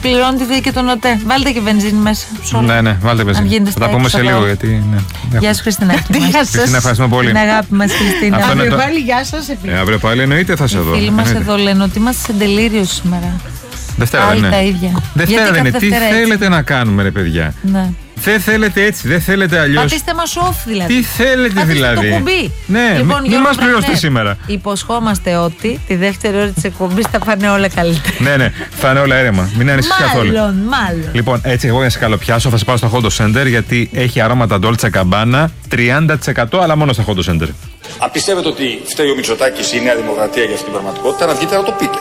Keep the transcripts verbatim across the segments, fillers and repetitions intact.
πληρώνει και τον ΟΤΕ. Βάλτε και βενζίνη μέσα. Ναι, ναι, βάλτε βενζίνη. Θα τα πούμε σε λίγο γιατί. Ναι. Γεια σου, Χριστίνα. Γεια σα. Ευχαριστούμε πολύ. Την αγάπη μας, Χριστίνα. Αύριο πάλι, γεια σας. Ε, αύριο πάλι εννοείται θα σε δω. Οι φίλοι μας εδώ λένε ότι είμαστε σε τελείριο σήμερα. Δευτέρα δεν είναι. Τα ίδια. Δευτέρα δεν είναι. Τι θέλετε να κάνουμε, ρε παιδιά. Ναι. Δεν θέλετε έτσι, δεν θέλετε αλλιώς. Πατήστε μας off δηλαδή. Τι θέλετε Πατήστε δηλαδή. το κουμπί. Ναι, λοιπόν, μην μας πληρώσετε σήμερα. Υποσχόμαστε ότι τη δεύτερη ώρα της εκπομπής θα πάνε όλα καλύτερα. Ναι, ναι, θα είναι όλα αίρεμα. Μην ανησυχείς καθόλου. Μάλλον, μάλλον. Λοιπόν, έτσι εγώ για να σε καλοπιάσω θα σε πάω στο Hot Center γιατί έχει αρώματα Dolce Gabbana τριάντα τοις εκατό αλλά μόνο στο Hot Center. Αν πιστεύετε ότι φταίει ο Μητσοτάκης ή η Νέα Δημοκρατία για αυτή την πραγματικότητα, να βγείτε να το πείτε.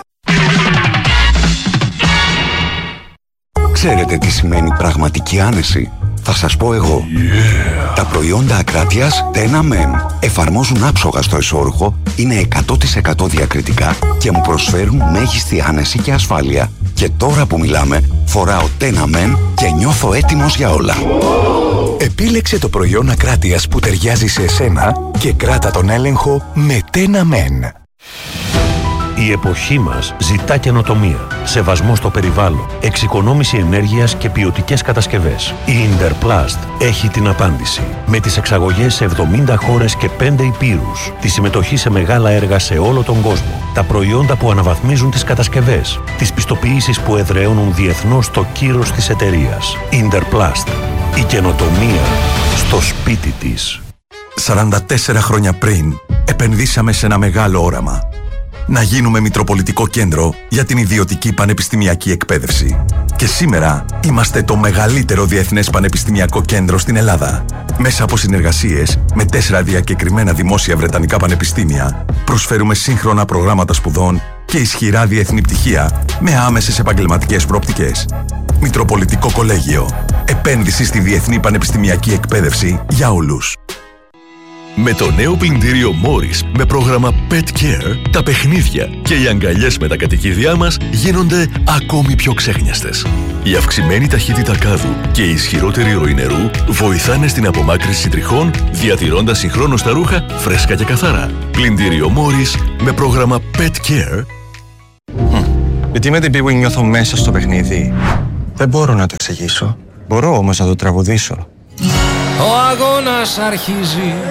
Ξέρετε τι σημαίνει πραγματική άνεση? Θα σας πω εγώ. Yeah. Τα προϊόντα Ακράτειας Τένα Μεν εφαρμόζουν άψογα στο εσώρουχο, είναι εκατό τοις εκατό διακριτικά και μου προσφέρουν μέγιστη άνεση και ασφάλεια. Και τώρα που μιλάμε, φοράω Τένα Μεν και νιώθω έτοιμος για όλα. Επίλεξε το προϊόν Ακράτειας που ταιριάζει σε εσένα και κράτα τον έλεγχο με Τένα Μεν. Η εποχή μας ζητά καινοτομία, σεβασμό στο περιβάλλον, εξοικονόμηση ενέργειας και ποιοτικές κατασκευές. Η Interplast έχει την απάντηση. Με τις εξαγωγές σε εβδομήντα χώρες και πέντε υπήρους, τη συμμετοχή σε μεγάλα έργα σε όλο τον κόσμο, τα προϊόντα που αναβαθμίζουν τις κατασκευές, τις πιστοποιήσεις που εδραιώνουν διεθνώς το κύρος της εταιρείας. Interplast. Η καινοτομία στο σπίτι της. σαράντα τέσσερα χρόνια πριν, επενδύσαμε σε ένα μεγάλο όραμα. Να γίνουμε μητροπολιτικό κέντρο για την ιδιωτική πανεπιστημιακή εκπαίδευση. Και σήμερα είμαστε το μεγαλύτερο διεθνές πανεπιστημιακό κέντρο στην Ελλάδα. Μέσα από συνεργασίες με τέσσερα διακεκριμένα δημόσια βρετανικά πανεπιστήμια, προσφέρουμε σύγχρονα προγράμματα σπουδών και ισχυρά διεθνή πτυχία με άμεσες επαγγελματικές προοπτικές. Μητροπολιτικό Κολέγιο. Επένδυση στη διεθνή πανεπιστημιακή εκπαίδευση για όλους. Με το νέο πλυντήριο Morris με πρόγραμμα Pet Care, τα παιχνίδια και οι αγκαλιές με τα κατοικίδια μας γίνονται ακόμη πιο ξέχνιαστες. Η αυξημένη ταχύτητα κάδου και η ισχυρότερη ροή νερού βοηθάνε στην απομάκρυνση τριχών, διατηρώντας συγχρόνως τα ρούχα φρέσκα και καθαρά. Πλυντήριο Morris με πρόγραμμα Pet Care. Hm. Γιατί με την που νιώθω μέσα στο παιχνίδι. Δεν μπορώ να το εξηγήσω. Μπορώ όμως να το τραγουδήσω. Ο αγώνας αρχίζει.